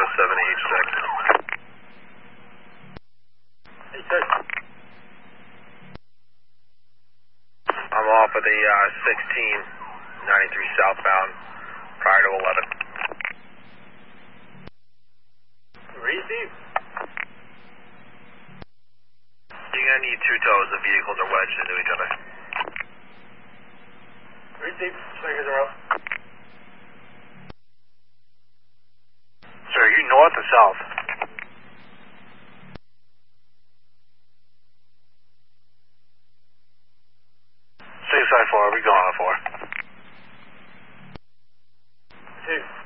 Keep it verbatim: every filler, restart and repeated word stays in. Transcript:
seven eight six. Hey, sir. I'm off of the uh, sixteen ninety-three southbound prior to eleven. Receive. You're going to need two tows. The vehicles are wedged into each other. Receive. Fingers are up. Sir, are you north or south? six five four, are we going on for? Two.